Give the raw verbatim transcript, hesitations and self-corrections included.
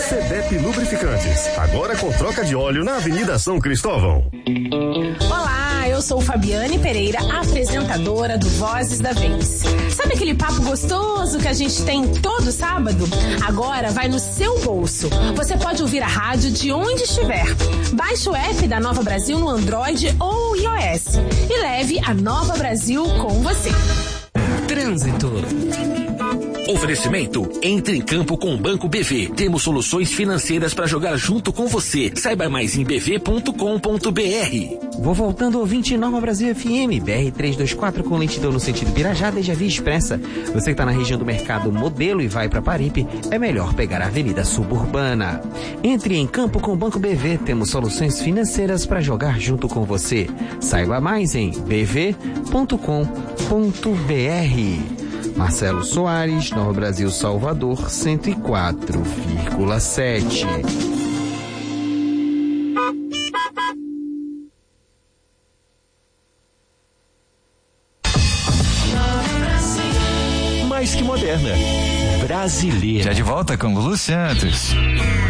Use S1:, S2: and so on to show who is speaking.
S1: Cedep Lubrificantes, agora com troca de óleo na Avenida São Cristóvão.
S2: Olá, eu sou Fabiane Pereira, apresentadora do Vozes da Vez. Sabe aquele papo gostoso que a gente tem todo sábado? Agora vai no seu bolso. Você pode ouvir a rádio de onde estiver. Baixe o app da Nova Brasil no Android ou iOS e leve a Nova Brasil com você.
S3: Trânsito. Oferecimento, entre em campo com o Banco B V. Temos soluções financeiras para jogar junto com você. Saiba mais em b v ponto com ponto b r.
S4: Vou voltando, ouvinte, Nova Brasil F M, B R trezentos e vinte e quatro com lentidão no sentido Birajá, desde a Via Expressa. Você que está na região do Mercado Modelo e vai para Paripe, é melhor pegar a Avenida Suburbana. Entre em campo com o Banco B V, temos soluções financeiras para jogar junto com você. Saiba mais em b v ponto com ponto b r. Marcelo Soares, Nova Brasil Salvador, cento e quatro vírgula sete.
S5: Mais que moderna, brasileira.
S6: Já de volta com Lulu Santos.